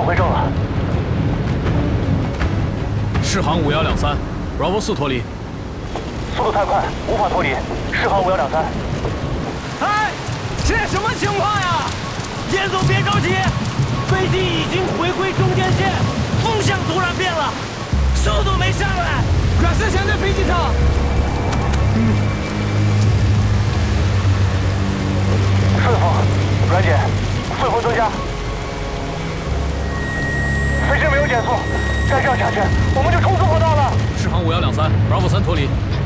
正回正了。 适航5123 ，Bravo 4脱离。 速度太快，无法脱离。适航5123。 哎，这什么情况呀？严总别着急，飞机已经回归中间线，风向突然变了，速度没上来。阮世强在飞机上。 顺风，阮姐，顺风增加。飞机没有减速，再这样下去，我们就冲出跑道了。 适航5123，Bravo 3脱离。